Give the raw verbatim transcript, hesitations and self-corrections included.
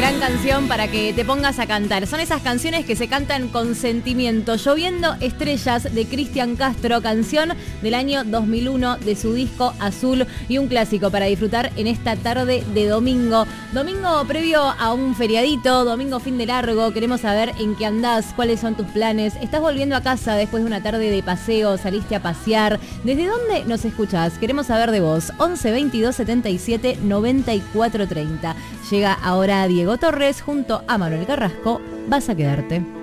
Gran canción para que te pongas a cantar. Son esas canciones que se cantan con sentimiento. Lloviendo Estrellas de Cristian Castro, canción del año dos mil uno de su disco Azul, y un clásico para disfrutar en esta tarde de domingo. Domingo previo a un feriadito, domingo fin de largo. Queremos saber en qué andás, cuáles son tus planes. ¿Estás volviendo a casa después de una tarde de paseo? ¿Saliste a pasear? ¿Desde dónde nos escuchás? Queremos saber de vos. once veintidós setenta y siete noventa y cuatro treinta. Llega ahora Diego Torres junto a Manuel Carrasco. Vas a quedarte.